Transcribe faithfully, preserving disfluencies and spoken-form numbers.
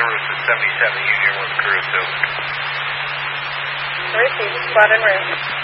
Roost is seventy-seven, Union with Cruise two. Received, squad en route.